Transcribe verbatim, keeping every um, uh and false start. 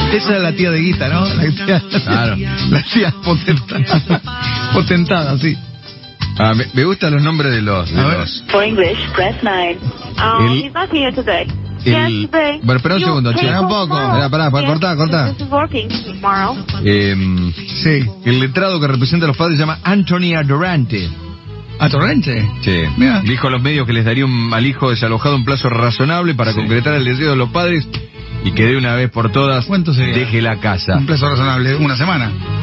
Esa es la tía de Guita, ¿no? La tía, claro. La tía potentada. Potentada, sí. Ah, me, me gustan los nombres de los... De los... For English, press nine. Oh, El- he's not here today. el- Yes, today. Bueno, espera un You segundo, che. take Un off poco. tomorrow. Pará, pará, pará, Yes, cortá, cortá. This is working tomorrow. Eh, Sí. el letrado que representa a los padres se llama Antonia Durante. ¿A Torrente? Sí. Mirá. Dijo a los medios que les daría un, al hijo desalojado un plazo razonable para Sí. concretar el deseo de los padres y que de una vez por todas ¿Cuánto sería? deje la casa. Un plazo razonable, una semana.